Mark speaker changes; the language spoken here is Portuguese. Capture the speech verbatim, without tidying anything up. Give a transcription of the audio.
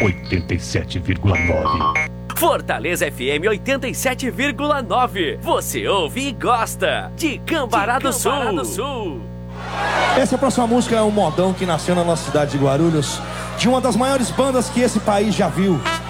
Speaker 1: oitenta e sete vírgula nove.
Speaker 2: Fortaleza F M oitenta e sete vírgula nove. Você ouve e gosta de Cambará do Sul. do Sul.
Speaker 3: Essa próxima música é um modão que nasceu na nossa cidade de Guarulhos, de uma das maiores bandas que esse país já viu.